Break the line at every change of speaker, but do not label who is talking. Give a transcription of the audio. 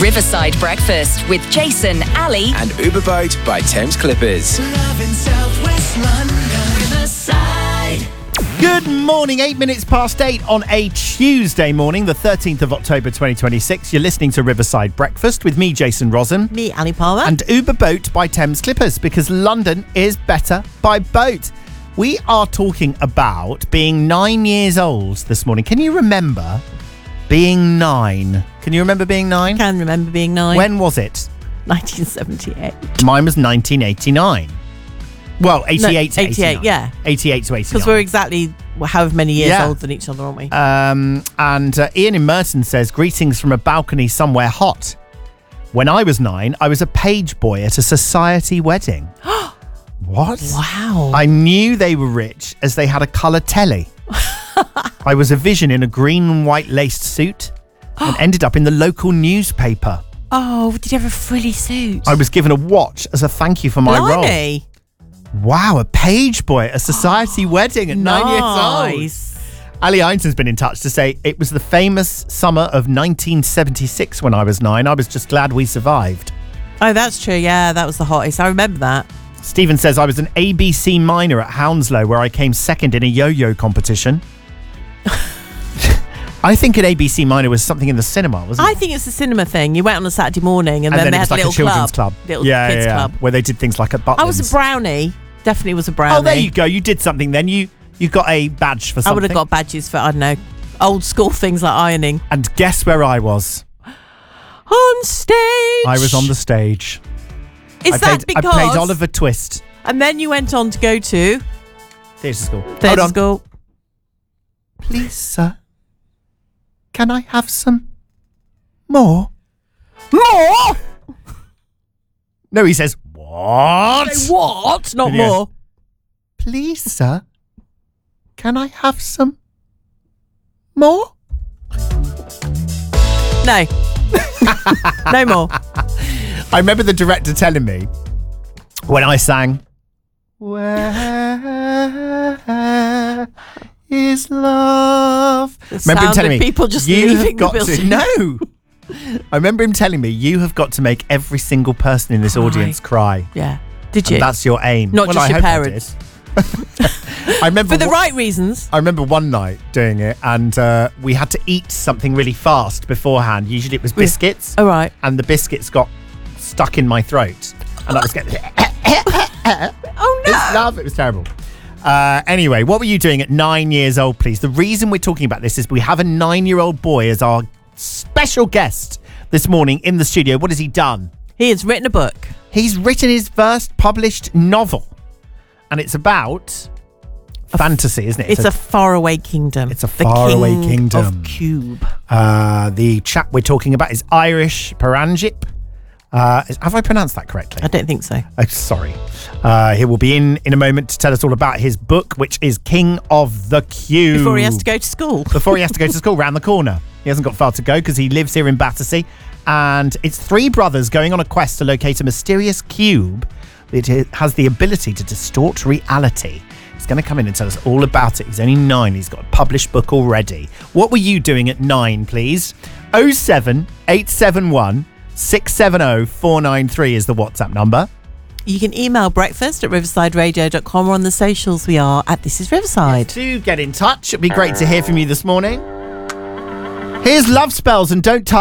Riverside Breakfast with Jason, Ali,
and Uber Boat by Thames Clippers.
Love in South West London, Riverside.
Good morning, 8 minutes past 8 on a Tuesday morning, the 13th of October 2026. You're listening to Riverside Breakfast with me, Jason Rosen.
Me, Ali Palmer.
And Uber Boat by Thames Clippers, because London is better by boat. We are talking about being 9 years old this morning. Can you remember being 9? Can you remember being 9?
I can remember being 9.
When was it?
1978.
Mine was 1989. Well, 88 to
88,
89.
yeah.
88 to 89.
Because we're exactly however many years
Yeah.
older than each other, aren't we?
And Ian in Merton says, greetings from a balcony somewhere hot. When I was 9, I was a page boy at a society wedding. What?
Wow.
I knew they were rich as they had a colour telly. I was a vision in a green and white laced suit and ended up in the local newspaper.
Oh, did you have a frilly suit?
I was given a watch as a thank you for my role.
Blimey.
Wow, a page boy at a society wedding at 9 years old.
Nice.
Ali Einstein's been in touch to say it was the famous summer of 1976 when I was 9. I was just glad we survived.
Oh, that's true. Yeah, that was the hottest. I remember that.
Stephen says I was an ABC minor at Hounslow where I came second in a yo-yo competition. I think an ABC minor was something in the cinema, wasn't it?
I think it's a cinema thing. You went on a Saturday morning and then
it
they
was
had
like
a little
a children's club.
Little kids club.
Where they did things like at Butlins.
I was a brownie. Definitely was a brownie.
Oh, there you go. You did something then. You got a badge for something.
I would have got badges for, I don't know, old school things like ironing.
And guess where I was?
On stage.
I was on the stage.
Is that because?
I played Oliver Twist.
And then you went on to go to
Theatre school.
theatre school.
Please, sir. Can I have some more? More? No, he says, what?
Say what? Not
Yeah.
more.
Please, sir. Can I have some more?
No. No more.
I remember the director telling me when I sang, where is love? Remember him
sound
telling
of
me,
people just
you
leaving
have
the
got to,
building."
no. I remember him telling me, you have got to make every single person in this
Cry.
audience cry.
Yeah. Did you?
And that's your aim.
Not
Well,
just
I
your
hope I
parents.
did. I remember
For the right reasons.
I remember one night doing it, and we had to eat something really fast beforehand. Usually it was biscuits,
All right.
and the biscuits got stuck in my throat, and I was getting
Oh, no.
it's love. It was terrible. Anyway, what were you doing at 9 years old, please? The reason we're talking about this is we have a 9-year-old boy as our special guest this morning in the studio. What has he done?
He has written a book.
He's written his first published novel, and it's about fantasy, isn't it?
It's a faraway kingdom.
It's a faraway kingdom.
Of Cube.
The chap we're talking about is Irish Paranjip. Have I pronounced that correctly?
I don't think so.
Sorry. He will be in a moment to tell us all about his book, which is King of the Cube.
Before he has to go to school.
Before he has to go to school, round the corner. He hasn't got far to go because he lives here in Battersea. And it's 3 brothers going on a quest to locate a mysterious cube that has the ability to distort reality. He's going to come in and tell us all about it. He's only 9. He's got a published book already. What were you doing at 9, please? 07871 670 493 is the WhatsApp number.
You can email breakfast@riversideradio.com or on the socials we are at This Is Riverside.
Do get in touch. It'd be great to hear from you this morning. Here's Love Spells and Don't Touch.